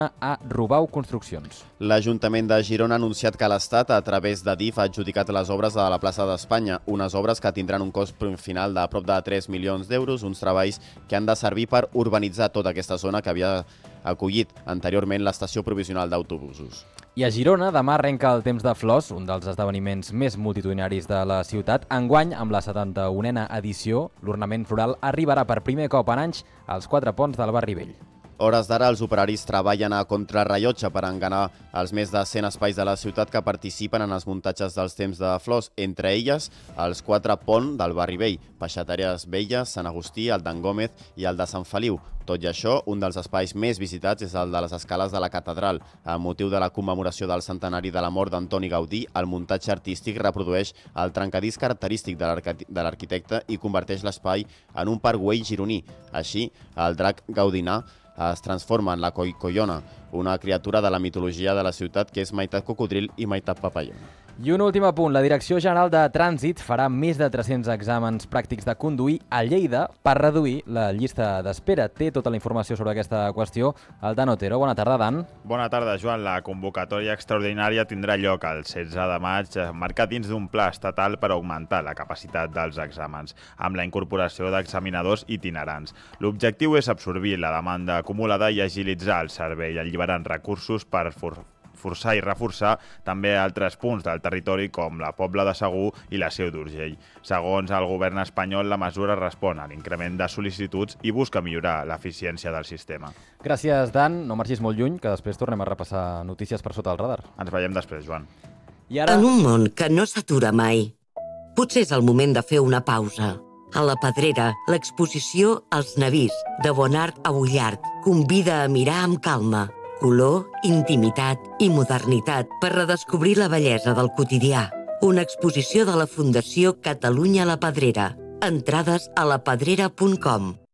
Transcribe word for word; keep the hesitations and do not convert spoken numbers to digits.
a Rubau Construccions. L'Ajuntament de Girona ha anunciat que l'Estat, a través de D I F, ha adjudicat les obres de la plaça d'Espanya, unes obres que tindran un cost final de prop de tres milions d'euros, uns treballs que han de servir per urbanitzar tota aquesta zona que havia acollit anteriorment l'estació provisional d'autobusos. I a Girona demà arrenca el Temps de Flors, un dels esdeveniments més multitudinaris de la ciutat. Enguany, amb la setanta-unena edició, l'ornament floral arribarà per primer cop en anys als quatre ponts del Barri Vell. Hores d'ara, els operaris treballen a contrarrellotge per enganar els més de cent espais de la ciutat que participen en els muntatges dels Temps de Flors, entre elles els quatre ponts del Barri Vell, Peixateries Velles, Sant Agustí, el d'en Gómez i el de Sant Feliu. Tot i això, un dels espais més visitats és el de les escales de la catedral. Amb motiu de la commemoració del centenari de la mort d'Antoni Gaudí, el muntatge artístic reprodueix el trencadís característic de l'arquitecte i converteix l'espai en un parc güell gironí. Així, el drac gaudinà es transforma en la Coicoiona, una criatura de la mitologia de la ciutat que és meitat cocodril i meitat papallona. I un últim apunt, la Direcció General de Trànsit farà més de tres-cents exàmens pràctics de conduir a Lleida per reduir la llista d'espera. Té tota la informació sobre aquesta qüestió el Dan Otero. Bona tarda, Dan. Bona tarda, Joan. La convocatòria extraordinària tindrà lloc el setze de maig, marcat dins d'un pla estatal per augmentar la capacitat dels exàmens, amb la incorporació d'examinadors itinerants. L'objectiu és absorbir la demanda acumulada i agilitzar el servei, alliberant recursos per for forçar i reforçar també altres punts del territori com la Pobla de Segur i la Seu d'Urgell. Segons el govern espanyol, la mesura respon a l'increment de sol·licituds i busca millorar l'eficiència del sistema. Gràcies, Dan. No marxis molt lluny, que després tornem a repassar notícies per sota el radar. Ens veiem després, Joan. I ara... En un món que no s'atura mai, potser és el moment de fer una pausa. A la Pedrera, l'exposició Els Navís, de Bonart a Ullart, convida a mirar amb calma. Color, intimitat i modernitat per redescobrir la bellesa del quotidià. Una exposició de la Fundació Catalunya La Pedrera. Entrades a la pedrera punt com.